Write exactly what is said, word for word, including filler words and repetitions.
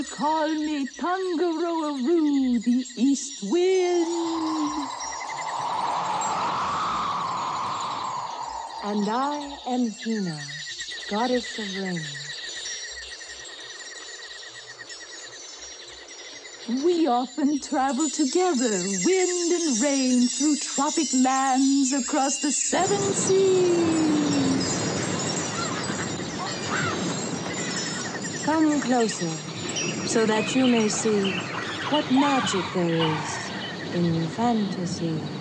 Call me Tangaroa-Roo, the East Wind. And I am Hina, goddess of rain. We often travel together, wind and rain, through tropic lands across the seven seas. Come closer, so that you may see what magic there is in fantasy.